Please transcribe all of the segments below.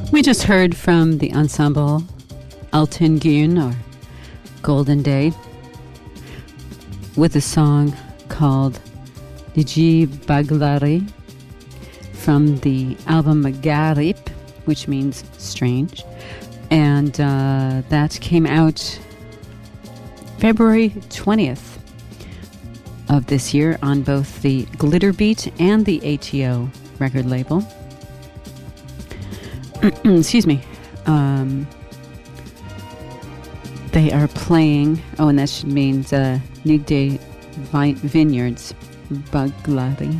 We just heard from the ensemble Altın Gün, or Golden Day, with a song called Dici Bagları from the album Garip, which means strange. And that came out February 20th of this year on both the Glitterbeat and the ATO record label. Excuse me. They are playing, and that means Nigde Vineyards, Bagları.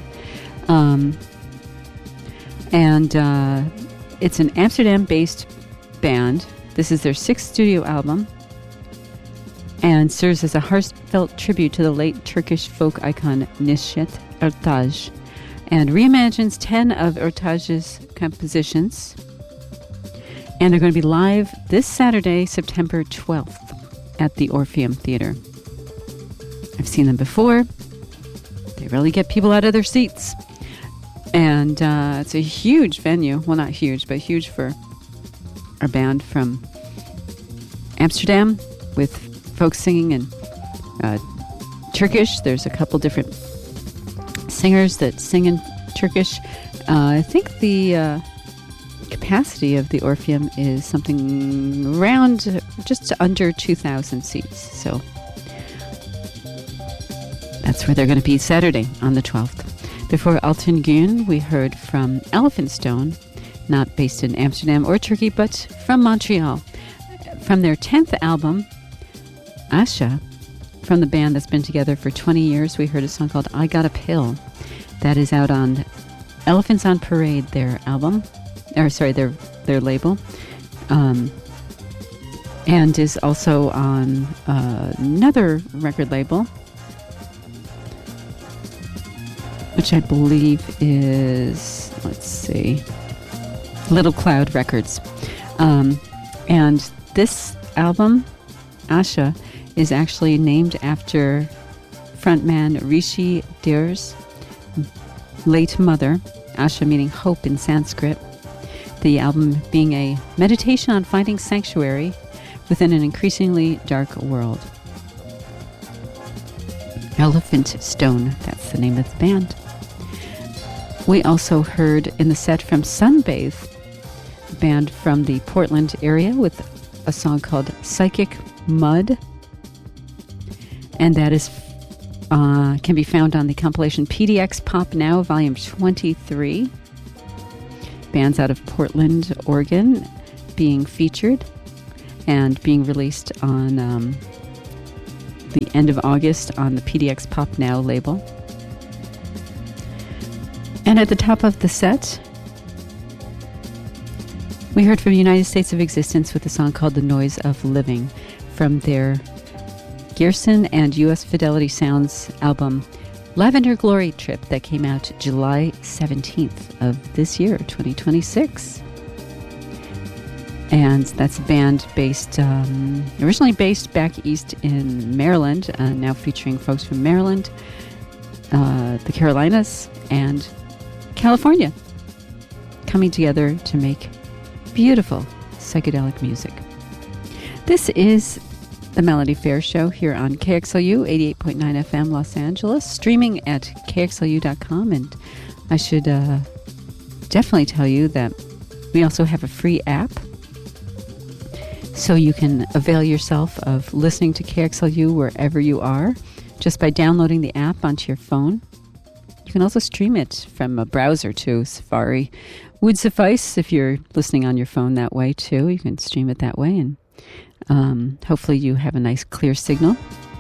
And it's an Amsterdam-based band. This is their 6th studio album and serves as a heartfelt tribute to the late Turkish folk icon Neşet Ertaş, and reimagines 10 of Ertaş's compositions. And they're going to be live this Saturday, September 12th, at the Orpheum Theater. I've seen them before. They really get people out of their seats. And it's a huge venue. Well, not huge, but huge for our band from Amsterdam, with folks singing in Turkish. There's a couple different singers that sing in Turkish. I think the capacity of the Orpheum is something around just under 2,000 seats. So that's where they're going to be Saturday on the 12th. Before Altın Gün, we heard from Elephant Stone, not based in Amsterdam or Turkey, but from Montreal. From their 10th album, Asha, from the band that's been together for 20 years, we heard a song called I Got a Pill. That is out on Elephants on Parade, their album, their label, and is also on another record label, which I believe is, Little Cloud Records. And this album, Asha, is actually named after frontman Rishi Dhir's late mother, Asha meaning hope in Sanskrit. The album being a meditation on finding sanctuary within an increasingly dark world. Elephant Stone, that's the name of the band. We also heard in the set from Sunbathe, a band from the Portland area, with a song called Psychic Mud. And that is can be found on the compilation PDX Pop Now, Volume 23. Bands out of Portland, Oregon, being featured and being released on the end of August on the PDX Pop Now label. And at the top of the set, we heard from United States of Existence with a song called The Noise of Living from their Gerson and US Fidelity Sounds album Lavender Glory Trip that came out July 17th of this year, 2026. And that's a band based, originally based back east in Maryland, now featuring folks from Maryland, the Carolinas, and California, coming together to make beautiful psychedelic music. This is the Melody Fair Show here on KXLU 88.9 FM Los Angeles, streaming at KXLU.com. And I should definitely tell you that we also have a free app, so you can avail yourself of listening to KXLU wherever you are just by downloading the app onto your phone. You can also stream it from a browser too. Safari would suffice if you're listening on your phone that way too. You can stream it that way, and hopefully you have a nice clear signal.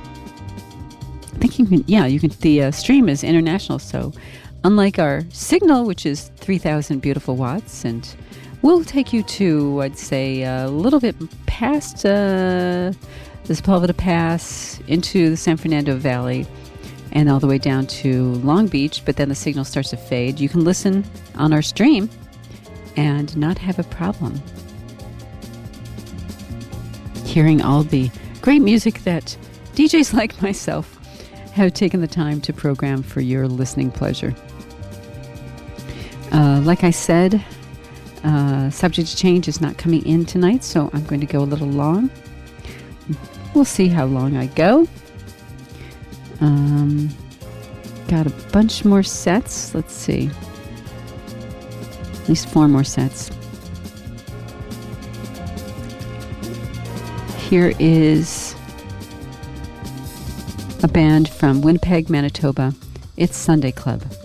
I think you can, the stream is international, so unlike our signal, which is 3,000 beautiful watts, and we'll take you to, I'd say, a little bit past the Sepulveda Pass into the San Fernando Valley and all the way down to Long Beach, but then the signal starts to fade. You can listen on our stream and not have a problem hearing all the great music that DJs like myself have taken the time to program for your listening pleasure. Like I said, Subject to Change is not coming in tonight, so I'm going to go a little long. We'll see how long I go. Got a bunch more sets. Let's see. At least 4 more sets. Here is a band from Winnipeg, Manitoba. It's Sunday Club.